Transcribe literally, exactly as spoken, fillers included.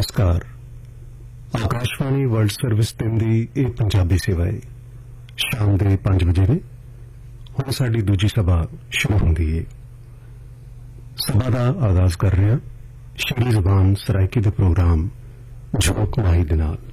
ਨਮਸਕਾਰ। Akashvani world service ਤਿੰਨ ਦੀ ਇਹ ਪੰਜਾਬੀ ਸੇਵਾ ਹੈ। ਸ਼ਾਮ ਦੇ ਪੰਜ ਵਜੇ ਨੇ। ਹੁਣ ਸਾਡੀ ਦੂਜੀ ਸਭਾ ਸ਼ੁਰੂ ਹੁੰਦੀ ਹੈ। ਸਭਾ ਦਾ ਆਗਾਜ਼ ਕਰ ਰਿਹਾ ਸ਼੍ਰੀ ਜ਼ਬਾਨ ਸਰਾਇਕੀ ਦੇ ਪ੍ਰੋਗਰਾਮ ਝੋਕ ਮਾਹੀ ਦੇ ਨਾਲ।